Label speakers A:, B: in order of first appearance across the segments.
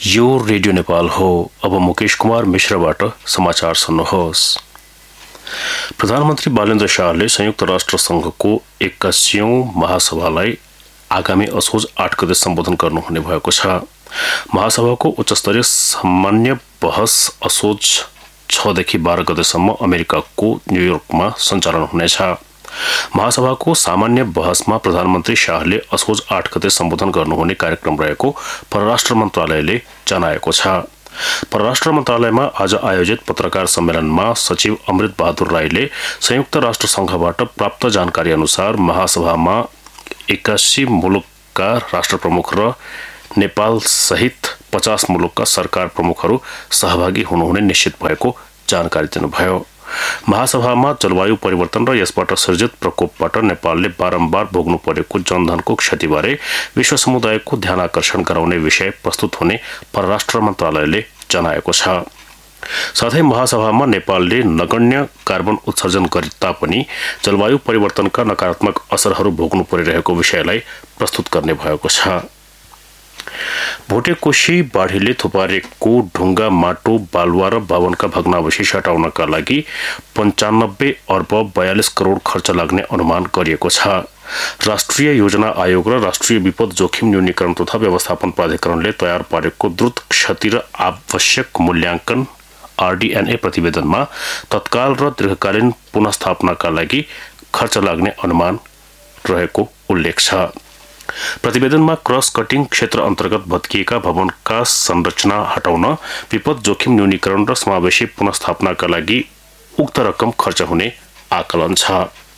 A: यो रेडियो नेपाल हो। अब मुकेश कुमार मिश्रबाट समाचार सुन्नुहोस्। प्रधानमन्त्री बालेन्द्र शाहले संयुक्त राष्ट्र संघको 81औं महासभालाई आगामी असोज 8 गते सम्बोधन गर्नुहुने भएको छ। महासभाको उच्चस्तरीय सामान्य बहस असोज 6 देखि 12 गतेसम्म अमेरिकाको न्युयोर्कमा सञ्चालन हुनेछ। महासभाको सामान्य बहसमा प्रधानमन्त्री शाहले असोज 8 गते सम्बोधन गर्नुहुने कार्यक्रम रहेको परराष्ट्र मन्त्रालयले जनाएको छ। परराष्ट्र मन्त्रालयमा आज आयोजित पत्रकार सम्मेलनमा सचिव अमृत बहादुर राईले संयुक्त राष्ट्र संघबाट प्राप्त जानकारी अनुसार महासभामा 81 मुलुकका राष्ट्र प्रमुख र नेपाल सहित 50 मुलुकका सरकार प्रमुखहरू सहभागी हुनुहुने निश्चित भएको जानकारी दिनुभयो। महासभामा जलवायु परिवर्तन र यसबाट सृजित प्रकोपबाट नेपालले बारम्बार भोग्नु परेको जनधनको क्षतिबारे विश्व समुदायको ध्यानआकर्षण गराउने विषय प्रस्तुत हुने परराष्ट्र मन्त्रालयले जनाएको छ। साथै महासभामा नेपालले नगण्य कार्बन उत्सर्जन गरे तापनि जलवायु परिवर्तनका नकारात्मक असरहरू भोग्नु परिरहेको विषयलाई प्रस्तुत गर्ने भएको छ। भोटेकोशी बाढीले थुपारेको ढुङ्गा, माटो, बालुवा र भवनका भग्नावशेष हटाउनका लागि 95 अर्ब 42 करोड खर्च लाग्ने अनुमान गरिएको छ। राष्ट्रिय योजना आयोग र राष्ट्रिय विपद जोखिम न्यूनीकरण तथा व्यवस्थापन प्राधिकरणले तयार पारेको द्रुत क्षति र आवश्यक मूल्याङ्कन RDNA प्रतिवेदनमा तत्काल र दीर्घकालीन पुनर्स्थापनाका लागि खर्च लाग्ने अनुमान रहेको उल्लेख छ। प्रतिवेदनमा क्रस कटिङ क्षेत्र अन्तर्गत भत्किएका भवनका संरचना हटाउन, विपद जोखिम न्यूनीकरण र समावेशी पुनर्स्थापनाका लागि उक्त रकम खर्च हुने आकलन छ।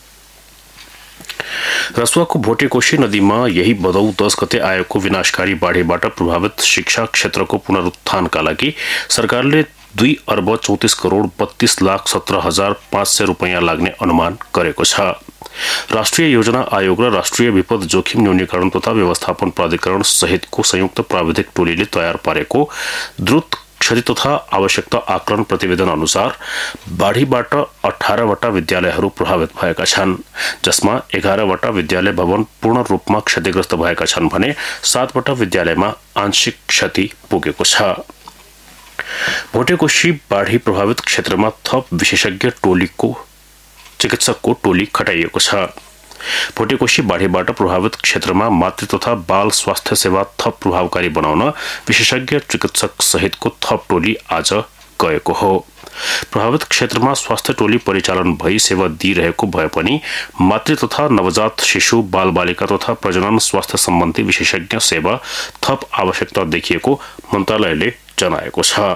A: रसुवाको भोटेकोशी नदीमा यही भदौ 10 गते आएको विनाशकारी बाढीबाट प्रभावित शिक्षा क्षेत्रको पुनरुत्थानका लागि सरकारले 2 अर्ब 34 करोड 32 लाख 17,500 रुपैयाँ लाग्ने अनुमान गरेको छ। राष्ट्रिय योजना आयोग र राष्ट्रिय विपद जोखिम न्यूनीकरण तथा व्यवस्थापन प्राधिकरण सहितको संयुक्त प्राविधिक टोलीले तयार पारेको द्रुत क्षति तथा आवश्यकता आकलन प्रतिवेदन अनुसार बाढीबाट 18 वटा विद्यालयहरू प्रभावित भएका छन्, जसमा 11 वटा विद्यालय भवन पूर्ण रूपमा क्षतिग्रस्त भएका छन् भने 7 वटा विद्यालयमा आंशिक क्षति पुगेको छ। भोटेकोशी बाढी प्रभावित क्षेत्रमा थप विशेषज्ञ चिकित्सकको टोली खटाइएको छ। भोटेकोशी बाढीबाट प्रभावित क्षेत्रमा मातृ तथा बाल स्वास्थ्य सेवा थप प्रभावकारी बनाउन विशेषज्ञ चिकित्सक सहितको थप टोली आज गएको हो। प्रभावित क्षेत्रमा स्वास्थ्य टोली परिचालन भई सेवा दिइरहेको भए पनि मातृ तथा नवजात शिशु, बालबालिका तथा प्रजनन स्वास्थ्य सम्बन्धी विशेषज्ञ सेवा थप आवश्यकता देखिएको मन्त्रालयले जनाएको छ।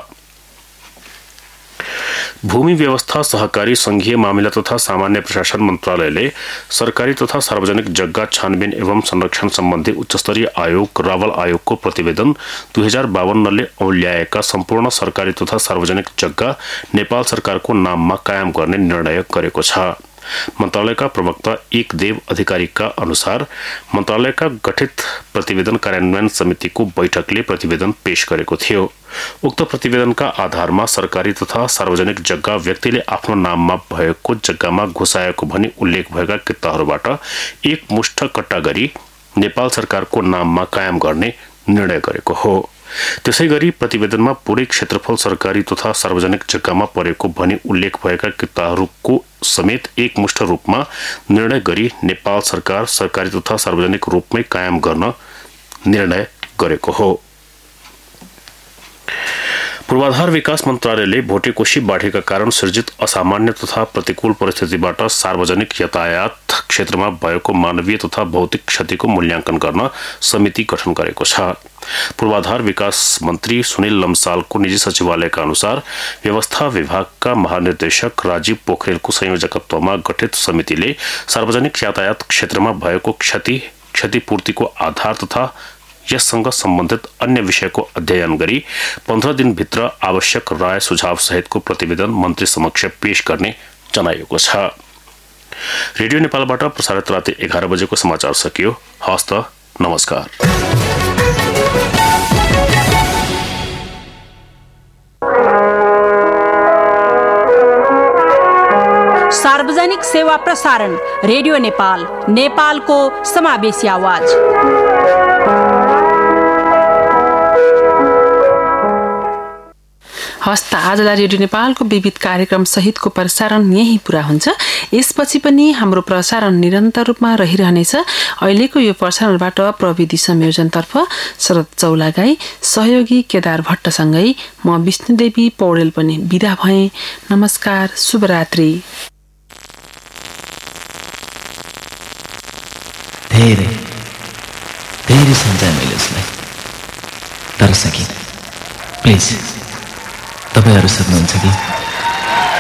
A: भूमि व्यवस्था, सहकारी, संघीय मामिला तथा सामान्य प्रशासन मन्त्रालयले सरकारी तथा सार्वजनिक जग्गा छानबिन एवं संरक्षण सम्बन्धी उच्चस्तरीय आयोग रावल आयोगको प्रतिवेदन 2052ले औल्याएका सम्पूर्ण सरकारी तथा सार्वजनिक जग्गा नेपाल सरकारको नाममा कायम गर्ने निर्णय गरेको छ। मन्त्रालयका प्रवक्ता एक देव अधिकारीका अनुसार मन्त्रालयका गठित प्रतिवेदन कार्यान्वयन समितिको बैठकले प्रतिवेदन पेश गरेको थियो। उक्त प्रतिवेदनका आधारमा सरकारी तथा सार्वजनिक जग्गा व्यक्तिले आफ्नो नाममा भएको जग्गामा घुसाएको भनी उल्लेख भएका कित्ताहरूबाट एक मुष्ठ कट्टा गरी नेपाल सरकारको नाममा कायम गर्ने निर्णय गरेको हो। त्यसैगरी प्रतिवेदनमा पूरै क्षेत्रफल सरकारी तथा सार्वजनिक जग्गामा परेको भनी उल्लेख भएका कित्ताहरूको समेत एकमुष्ट रूपमा निर्णय गरी नेपाल सरकार सरकारी तथा सार्वजनिक रूपमै कायम गर्न निर्णय गरेको हो। पूर्वाधार विकास मन्त्रालयले भोटेकोशी बाढीका कारण सृजित असामान्य तथा प्रतिकूल परिस्थितिबाट सार्वजनिक यातायात क्षेत्रमा भएको मानवीय तथा भौतिक क्षतिको मूल्याङ्कन गर्न समिति गठन गरेको छ। पूर्वाधार विकास मन्त्री सुनिल लम्सालको निजी सचिवालयका अनुसार व्यवस्था विभागका महानिर्देशक राजीव पोखरेलको संयोजकत्वमा गठित समितिले सार्वजनिक यातायात क्षेत्रमा भएको क्षतिपूर्तिको आधार तथा यससँग सम्बन्धित अन्य विषयको अध्ययन गरी 15 दिनभित्र आवश्यक राय सुझाव सहितको प्रतिवेदन मन्त्री समक्ष पेश गर्ने जनाइएको छ। रेडियो नेपालबाट प्रसारित राति 11 बजेको समाचार सकियो। हस्त नमस्कार।
B: सार्वजनिक सेवा प्रसारण रेडियो नेपाल, नेपालको समावेशी आवाज।
C: हस् त आजलाई रेडियो नेपालको विविध कार्यक्रम सहितको प्रसारण यही पुरा हुन्छ। यसपछि पनि हाम्रो प्रसारण निरन्तर रूपमा रहिरहनेछ। अहिलेको यो प्रसारणबाट प्रविधि संयोजनतर्फ शरद चौलागाई, सहयोगी केदार भट्टसँगै म विष्णुदेवी पौडेल पनि बिदा भएँ। नमस्कार, शुभरात्रि।
D: धेरै धेरै सम्झाएँ मैले उसलाई, तर सकिनँ। प्लिज, तपाईँहरू सक्नुहुन्छ कि